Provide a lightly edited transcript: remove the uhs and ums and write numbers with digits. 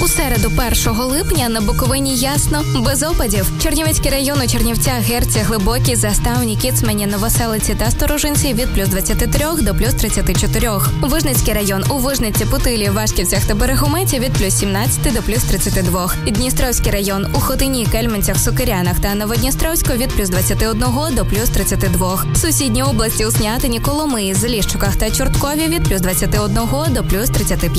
середу 1 липня на Буковині ясно, без опадів. Чернівецький район у Чернівцях, Герці, Глибокій, Заставні, Кіцмані, Новоселиці та Сторожинці від плюс 23 до плюс 34. Вижницький район у Вижниці, Путилі, Вашківцях та Берегометі від плюс 17 до плюс 32. Дністровський район у Хотині, Кельменцях, Сокирянах та Новодністровську від плюс 21 до плюс 32. Сусідні області у Снятині, Коломиї, Заліщуках та Чорткові від плюс 21 до плюс 35.